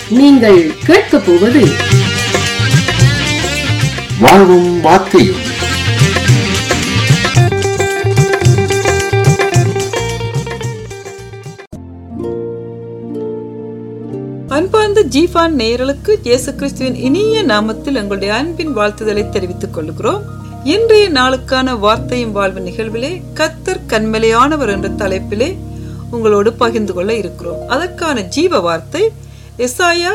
நீங்கள் கேட்கப் போவது வாழ்வும் வார்த்தையும். அன்பார்ந்த ஜீஃபான் நேயர்களுக்கு இயேசு கிறிஸ்துவின் இனிய நாமத்தில் எங்களுடைய அன்பின் வாழ்த்துதலை தெரிவித்துக் கொள்கிறோம். இன்றைய நாளுக்கான வார்த்தையும் வாழ்வு நிகழ்விலே கர்த்தர் கன்மலையானவர் என்ற தலைப்பிலே உங்களோடு பகிர்ந்து கொள்ள இருக்கிறோம். அதற்கான ஜீவ வார்த்தை எசாயா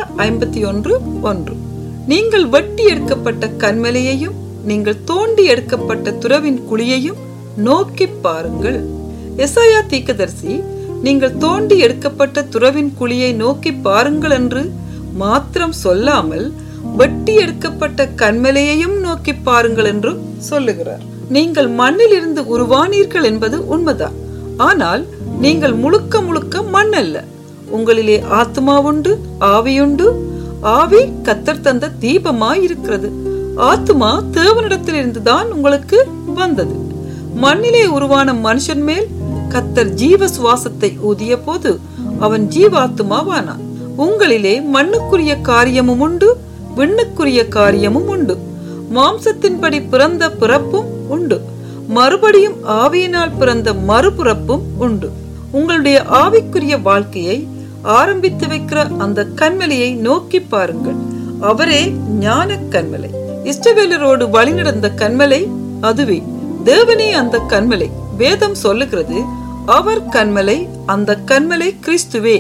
51:1. நீங்கள் வெட்டி எடுக்கப்பட்ட கன்மலையையும் நீங்கள் தோண்டி எடுக்கப்பட்ட துறவின் குழியையும் நோக்கி பாருங்கள். எசாயா தீர்க்கதரிசி நீங்கள் தோண்டி எடுக்கப்பட்ட துறவின் குழியை நோக்கி பாருங்கள் என்று மாத்திரம் சொல்லாமல் வெட்டி எடுக்கப்பட்ட கன்மலையையும் நோக்கி பாருங்கள் என்று சொல்லுகிறார். நீங்கள் மண்ணில் இருந்து உருவானீர்கள் என்பது உண்மைதான். ஆனால் நீங்கள் முழுக்க முழுக்க மண் அல்ல. உங்களிலே ஆத்மா உண்டு, ஆவியுண்டு. ஆவி கர்த்தர் தந்த தீபமாய் இருக்கிறது. ஆத்மா தேவனிடத்தில் இருந்துதான் உங்களுக்கு வந்தது. மண்ணிலே உருவான மனுஷன் மேல் கர்த்தர் ஜீவ சுவாசத்தை ஊதிய போது அவன் ஜீவாத்மாவானான். உங்களிலே மண்ணுக்குரிய காரியமும் உண்டு, விண்ணுக்குரிய காரியமும் உண்டு. மாம்சத்தின்படி பிறந்த பிறப்பும் உண்டு, மறுபடியும் ஆவியினால் பிறந்த மறுபிறப்பும் உண்டு. உங்களுடைய ஆவிக்குரிய வாழ்க்கையை ஆரம்பித்து வைக்கிற அந்த கன்மலையை நோக்கி பாருங்கள். அவரே ஞான கன்மலை. இஸ்ரவேலரோடு வழிநடந்த கன்மலை அதுவே. தேவனே அந்த கன்மலை. வேதம் சொல்லுகிறது அவர் கன்மலை, அந்த கன்மலை கிறிஸ்துவே.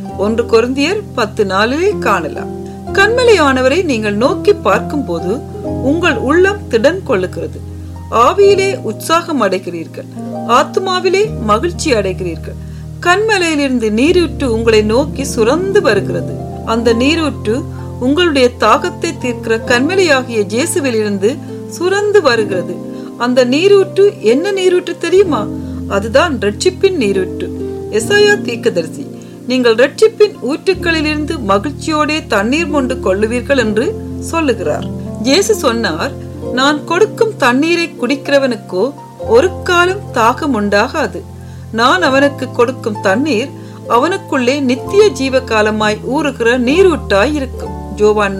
1 கொரிந்தியர் 10:4 காணலாம். கன்மலையானவரை நீங்கள் நோக்கி பார்க்கும் போது உங்கள் உள்ளம் திடன் கொள்ளுகிறது. ஆவியிலே உற்சாகம் அடைகிறீர்கள், ஆத்மாவிலே மகிழ்ச்சி அடைகிறீர்கள். கன்மலையிலிருந்து நீரூற்று உங்களை நோக்கி சுரந்து வருகிறது. அந்த நீரூற்று உங்களுடைய தாகத்தை தீர்க்கிற கன்மலையாகிய இயேசுவிலிருந்து சுரந்து வருகிறது. அந்த நீரூற்று என்ன நீரூற்று தெரியுமா? அதுதான் இரட்சிப்பின் நீரூற்று. எசாயா தீர்க்கதரிசி நீங்கள் இரட்சிப்பின் ஊற்றுக்களிலிருந்து மகிழ்ச்சியோட தண்ணீர் கொண்டு கொள்ளுவீர்கள் என்று சொல்லுகிறார். இயேசு சொன்னார், நான் கொடுக்கும் தண்ணீரை குடிக்கிறவனுக்கோ ஒரு காலம் தாகம் உண்டாகாது. நான் அவனுக்கு கொடுக்கும் தண்ணீர் அவனுக்குள்ளே நித்திய ஜீவ காலமாய் ஊறுகிற நீரூற்றாய் இருக்கும். யோவான்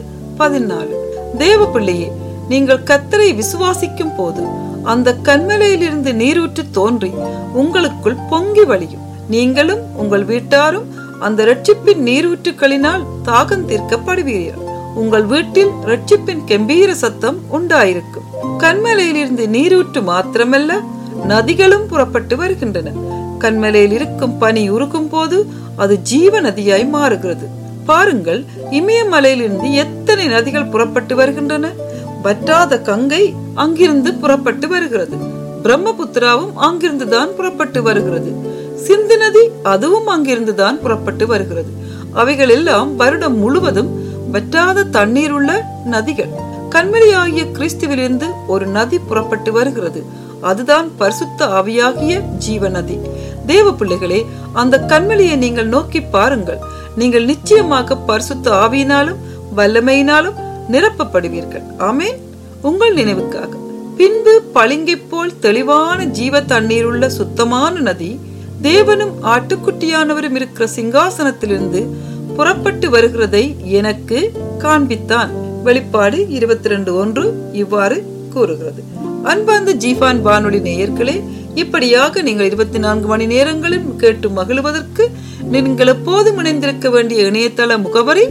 4:14. தேவ பிள்ளையே, நீங்கள் கர்த்தரை விசுவாசிக்கும் போது அந்த கன்மலையிலிருந்து நீரூற்று தோன்றி உங்களுக்குள் பொங்கி வழியும். நீங்களும் உங்கள் வீட்டாரும் அந்த இரட்சிப்பின் நீரூற்றுக்களினால் தாகம் தீர்க்கப்படுவீர்கள். உங்கள் வீட்டில் இரட்சிப்பின் கெம்பீர சத்தம் உண்டாயிருக்கும். கன்மலையிலிருந்து நீரூற்று மாத்திரமல்ல, நதிகளும் புறப்பட்டு வருகின்றன. கன்மலையில் இருக்கும் பனி உருகும் போது அது ஜீவ நதியாய் மாறுகிறது. பாருங்கள், இமயமலையிலிருந்து எத்தனை நதிகள் புறப்பட்டு வருகின்றன. வற்றாத கங்கை அங்கிருந்து புறப்பட்டு வருகிறது. பிரம்மபுத்திராவும் அங்கிருந்து தான் புறப்பட்டு வருகிறது. சிந்து நதி அதுவும் அங்கிருந்து தான் புறப்பட்டு வருகிறது. அவைகள் எல்லாம் வருடம் முழுவதும் வற்றாத தண்ணீர் உள்ள நதிகள். கன்மலையாகிய கிறிஸ்துவிலிருந்து ஒரு நதி புறப்பட்டு வருகிறது. அதுதான் பரிசுத்த ஆவியாகிய ஜீவ நதி. தேவ பிள்ளைகளே, அந்த கன்மலையை நீங்கள் நோக்கி பாருங்கள். நீங்கள் நிச்சயமாக பரிசுத்த ஆவியினாலும் வல்லமையினாலும் நிரப்பப்படுவீர்கள். ஆமென். உங்கள் நினைவுக்காக, பின்பு பளிங்கை போல் தெளிவான ஜீவ தண்ணீர் உள்ள சுத்தமான நதி தேவனும் ஆட்டுக்குட்டியானவரும் இருக்கிற சிங்காசனத்திலிருந்து புறப்பட்டு வருகிறதை எனக்கு காண்பித்தான். வெளிப்பாடு 22:1 இவ்வாறு கூறுகிறது. அன்பார்ந்த ஜீஃபான் வானொலி நேயர்களே, இப்படியாக நீங்கள் 24 மணி நேரங்களும் கேட்டு மகிழ்வதற்கு நீங்கள் எப்போதும் இணைந்திருக்க வேண்டிய இணையதள முகவரி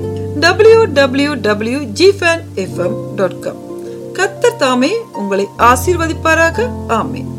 www.gfanfm.com. கர்த்தர் தாமே உங்களை ஆசீர்வதிப்பாராக. ஆமென்.